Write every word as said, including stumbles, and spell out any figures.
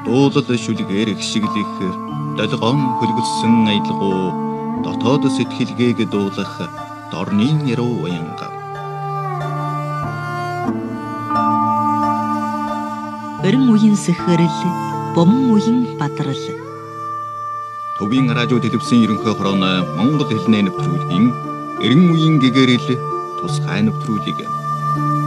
дуулал шүлгээр ихшиглэх долгоон хөлгөссөн аялгуу дотоод сэтгэлгээг дуулах дорны яруу уянга. Өрн үеийн сэхэрэл, бомон үеийн бадрал. Төвийн радио телевизийн ерөнхий хорооны Монгол хэлний нэвтрүүлгийн эрен үеийн гэгэрэл тусгай нэвтрүүлэг.